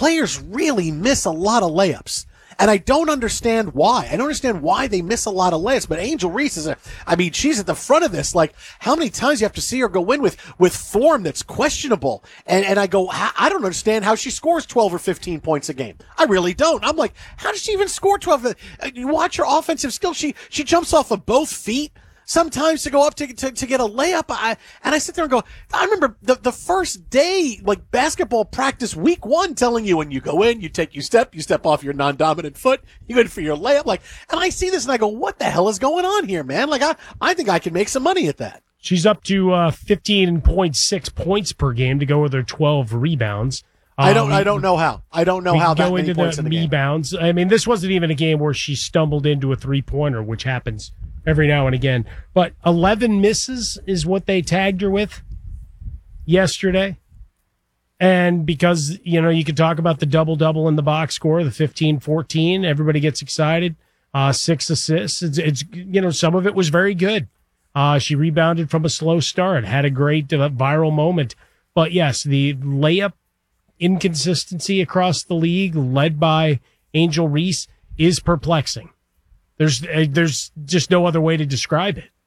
players really miss a lot of layups. And I don't understand why. I don't understand why they miss a lot of layups. But Angel Reese she's at the front of this. Like, how many times you have to see her go in with form that's questionable? And I go, I don't understand how she scores 12 or 15 points a game. I really don't. I'm like, how does she even score 12? You watch her offensive skill. She jumps off of both feet sometimes to go up to get a layup. And I sit there and go, I remember the first day, like basketball practice week 1, telling you when you go in, you step off your non-dominant foot, you go in for your layup. Like, and I see this and I go, what the hell is going on here, man? Like, I think I can make some money at that. She's up to 15.6 points per game to go with her 12 rebounds. I don't know how. I don't know how that many points in the rebounds. Game. I mean, this wasn't even a game where she stumbled into a 3-pointer, which happens every now and again. But 11 misses is what they tagged her with yesterday. And because, you could talk about the double-double in the box score, the 15-14, everybody gets excited. 6 assists. It's some of it was very good. She rebounded from a slow start, had a great viral moment. But yes, the layup inconsistency across the league, led by Angel Reese, is perplexing. There's just no other way to describe it.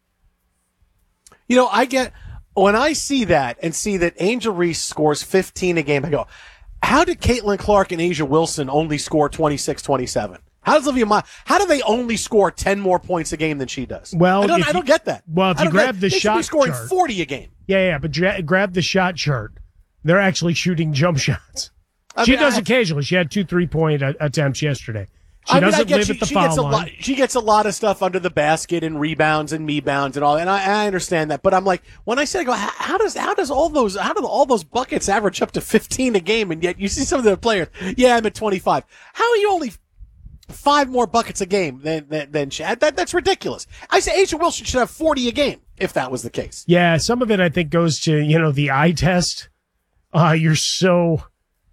When I see that and see that Angel Reese scores 15 a game, I go, how did Caitlin Clark and Asia Wilson only score 26, 27? How do they only score 10 more points a game than she does? Well, I don't get that. Well, if you grab the shot they should be scoring chart, 40 a game. Yeah, but grab the shot chart. They're actually shooting jump shots. She does occasionally. She had 2 3-point attempts yesterday. She doesn't live at the foul line. She gets a lot of stuff under the basket and rebounds and me-bounds and all, and I understand that. But I'm like, when I say, how do all those buckets average up to 15 a game, and yet you see some of the players, yeah, I'm at 25. How are you only 5 more buckets a game than Chad? That's ridiculous. I say Asia Wilson should have 40 a game if that was the case. Yeah, some of it I think goes to the eye test. You're so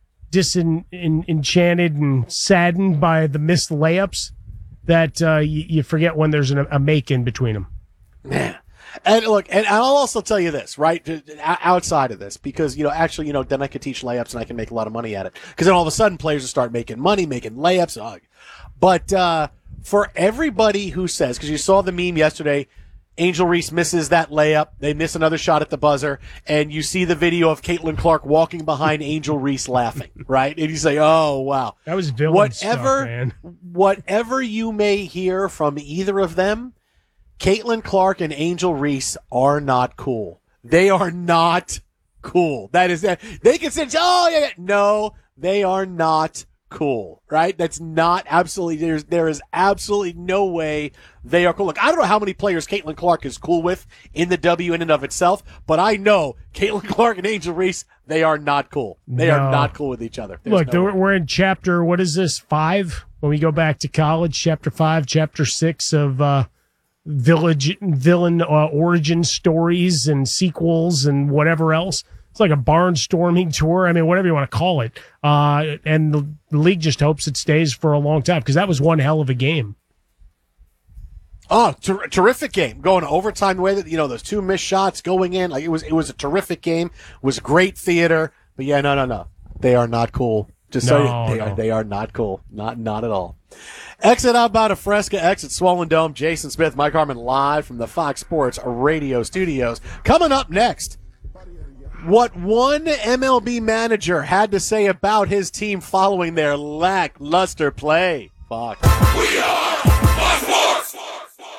disenchanted and saddened by the missed layups that you forget when there's a make in between them. Yeah. And look, and I'll also tell you this, right, outside of this, because, then I could teach layups and I can make a lot of money at it. Because then all of a sudden players will start making money, making layups. But for everybody who says, because you saw the meme yesterday, Angel Reese misses that layup. They miss another shot at the buzzer. And you see the video of Caitlin Clark walking behind Angel Reese laughing, right? And you say, oh, wow. That was villain stuff, man. Whatever you may hear from either of them, Caitlin Clark and Angel Reese are not cool. They are not cool. That is that. They can say, oh, yeah. No, they are not cool, right? That's not absolutely, there is absolutely no way they are cool. Look, I don't know how many players Caitlin Clark is cool with in the W in and of itself, but I know Caitlin Clark and Angel Reese, they are not cool. They are not cool with each other. Look, we're in chapter, what is this, 5? When we go back to college, chapter 5, chapter 6 of villain origin stories and sequels and whatever else. It's like a barnstorming tour. I mean, whatever you want to call it. And the league just hopes it stays for a long time because that was one hell of a game. Oh, terrific game. Going to overtime the way that, those 2 missed shots going in. Like it was a terrific game. It was great theater. But yeah, no. They are not cool. They are not cool. Not at all. Exit out about a Fresca, exit Swollen Dome. Jason Smith, Mike Harmon live from the Fox Sports Radio studios. Coming up next, what one MLB manager had to say about his team following their lackluster play. Fox. We are Fox Sports.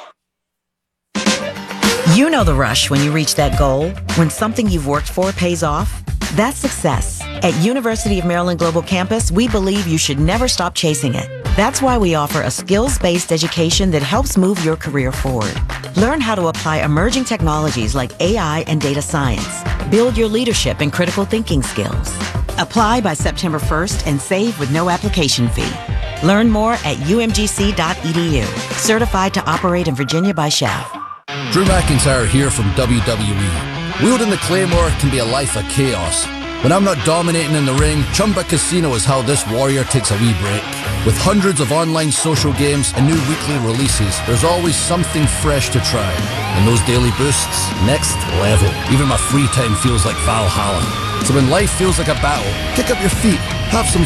You know the rush when you reach that goal, when something you've worked for pays off. That's success. At University of Maryland Global Campus, we believe you should never stop chasing it. That's why we offer a skills-based education that helps move your career forward. Learn how to apply emerging technologies like AI and data science. Build your leadership and critical thinking skills. Apply by September 1st and save with no application fee. Learn more at umgc.edu. Certified to operate in Virginia by Chef. Drew McIntyre here from WWE. Wielding the Claymore can be a life of chaos. When I'm not dominating in the ring, Chumba Casino is how this warrior takes a wee break. With hundreds of online social games and new weekly releases, there's always something fresh to try. And those daily boosts, next level. Even my free time feels like Valhalla. So when life feels like a battle, kick up your feet, have some